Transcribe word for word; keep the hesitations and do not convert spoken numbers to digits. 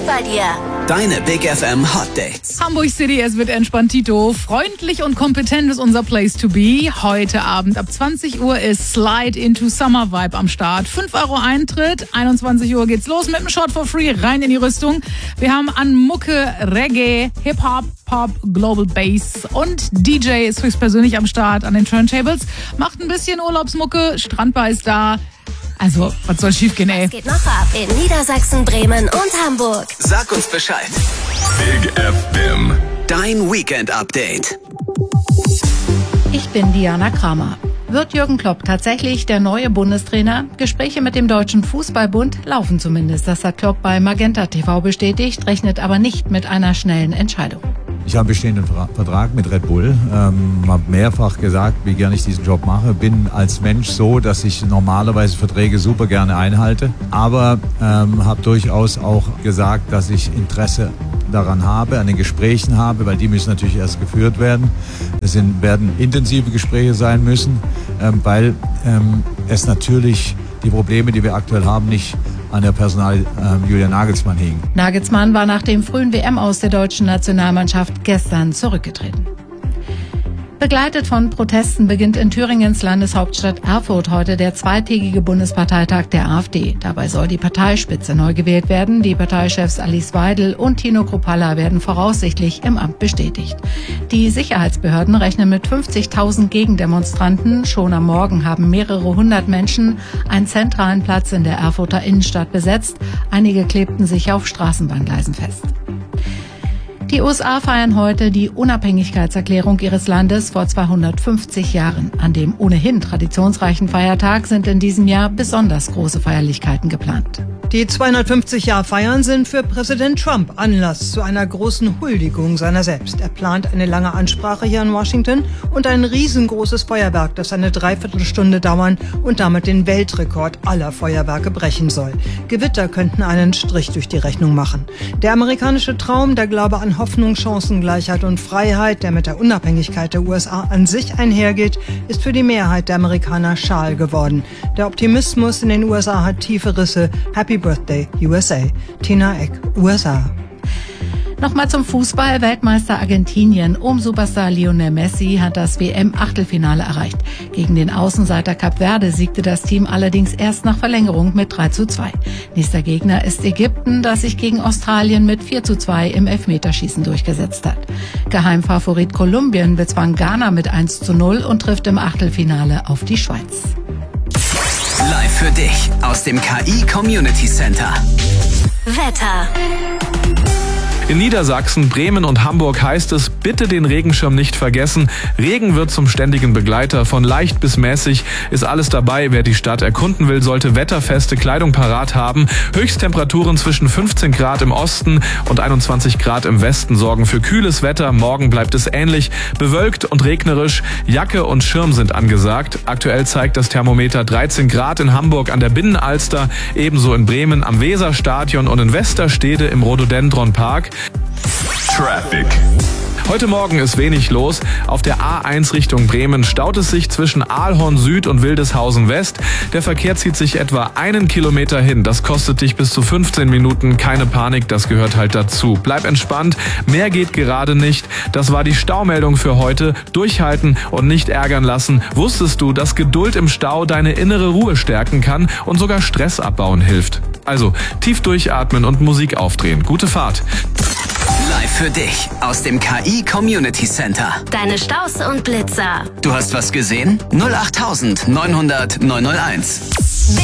bei dir. Deine Big F M Hot Dates. Hamburg City, es wird entspannt, Tito. Freundlich und kompetent ist unser Place to be. Heute Abend ab zwanzig Uhr ist Slide into Summer Vibe am Start. fünf Euro Eintritt, einundzwanzig Uhr geht's los mit einem Shot for free, rein in die Rüstung. Wir haben an Mucke, Reggae, Hip-Hop, Pop, Global Bass und D J ist höchstpersönlich am Start an den Turntables. Macht ein bisschen Urlaubsmucke, Strandbar ist da. Also, was soll schief gehen, ey? Was geht noch ab in Niedersachsen, Bremen und Hamburg? Sag uns Bescheid. Big F M. Dein Weekend Update. Ich bin Diana Kramer. Wird Jürgen Klopp tatsächlich der neue Bundestrainer? Gespräche mit dem Deutschen Fußballbund laufen zumindest. Das hat Klopp bei Magenta T V bestätigt, rechnet aber nicht mit einer schnellen Entscheidung. Ich habe einen bestehenden Vertrag mit Red Bull, ähm, habe mehrfach gesagt, wie gerne ich diesen Job mache. Bin als Mensch so, dass ich normalerweise Verträge super gerne einhalte, aber ähm, habe durchaus auch gesagt, dass ich Interesse daran habe, an den Gesprächen habe, weil die müssen natürlich erst geführt werden. Es sind, werden intensive Gespräche sein müssen, ähm, weil ähm, es natürlich die Probleme, die wir aktuell haben, nicht an der Personal äh, Julian Nagelsmann hing. Nagelsmann war nach dem frühen W M-Aus der deutschen Nationalmannschaft gestern zurückgetreten. Begleitet von Protesten beginnt in Thüringens Landeshauptstadt Erfurt heute der zweitägige Bundesparteitag der AfD. Dabei soll die Parteispitze neu gewählt werden. Die Parteichefs Alice Weidel und Tino Kruppalla werden voraussichtlich im Amt bestätigt. Die Sicherheitsbehörden rechnen mit fünfzigtausend Gegendemonstranten. Schon am Morgen haben mehrere hundert Menschen einen zentralen Platz in der Erfurter Innenstadt besetzt. Einige klebten sich auf Straßenbahngleisen fest. Die U S A feiern heute die Unabhängigkeitserklärung ihres Landes vor zweihundertfünfzig Jahren. An dem ohnehin traditionsreichen Feiertag sind in diesem Jahr besonders große Feierlichkeiten geplant. Die zweihundertfünfzig-Jahr-Feiern sind für Präsident Trump Anlass zu einer großen Huldigung seiner selbst. Er plant eine lange Ansprache hier in Washington und ein riesengroßes Feuerwerk, das eine Dreiviertelstunde dauern und damit den Weltrekord aller Feuerwerke brechen soll. Gewitter könnten einen Strich durch die Rechnung machen. Der amerikanische Traum, der Glaube an Hoffnung, Chancengleichheit und Freiheit, der mit der Unabhängigkeit der U S A an sich einhergeht, ist für die Mehrheit der Amerikaner schal geworden. Der Optimismus in den U S A hat tiefe Risse. Happy Birthday, U S A. Tina Eck, U S A. Nochmal zum Fußball. Weltmeister Argentinien um Superstar Lionel Messi hat das W M-Achtelfinale erreicht. Gegen den Außenseiter Kap Verde siegte das Team allerdings erst nach Verlängerung mit drei zu zwei. Nächster Gegner ist Ägypten, das sich gegen Australien mit vier zu zwei im Elfmeterschießen durchgesetzt hat. Geheimfavorit Kolumbien bezwang Ghana mit eins zu null und trifft im Achtelfinale auf die Schweiz. Live für dich aus dem K I Community Center. Wetter. In Niedersachsen, Bremen und Hamburg heißt es, bitte den Regenschirm nicht vergessen. Regen wird zum ständigen Begleiter. Von leicht bis mäßig ist alles dabei. Wer die Stadt erkunden will, sollte wetterfeste Kleidung parat haben. Höchsttemperaturen zwischen fünfzehn Grad im Osten und einundzwanzig Grad im Westen sorgen für kühles Wetter. Morgen bleibt es ähnlich. Bewölkt und regnerisch. Jacke und Schirm sind angesagt. Aktuell zeigt das Thermometer dreizehn Grad in Hamburg an der Binnenalster, ebenso in Bremen am Weserstadion und in Westerstede im Rhododendron Park. Traffic. Heute Morgen ist wenig los. Auf der A eins Richtung Bremen staut es sich zwischen Aalhorn Süd und Wildeshausen West. Der Verkehr zieht sich etwa einen Kilometer hin. Das kostet dich bis zu fünfzehn Minuten. Keine Panik, das gehört halt dazu. Bleib entspannt, mehr geht gerade nicht. Das war die Staumeldung für heute. Durchhalten und nicht ärgern lassen. Wusstest du, dass Geduld im Stau deine innere Ruhe stärken kann und sogar Stress abbauen hilft? Also tief durchatmen und Musik aufdrehen. Gute Fahrt. Live für dich aus dem K I Community Center. Deine Staus und Blitzer. Du hast was gesehen? null acht neunhundert neunhunderteins.